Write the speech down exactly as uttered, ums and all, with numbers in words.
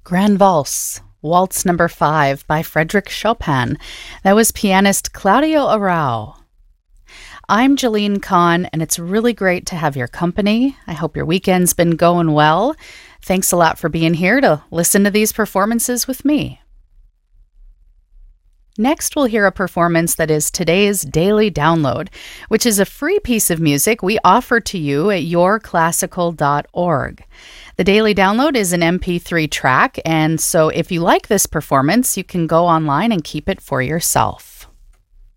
Grand Valse, Waltz Number five by Frédéric Chopin. That was pianist Claudio Arrau. I'm Jalene Kahn, and it's really great to have your company. I hope your weekend's been going well. Thanks a lot for being here to listen to these performances with me. Next, we'll hear a performance that is today's daily download, which is a free piece of music we offer to you at your classical dot org. The daily download is an M P three track, and so if you like this performance, you can go online and keep it for yourself.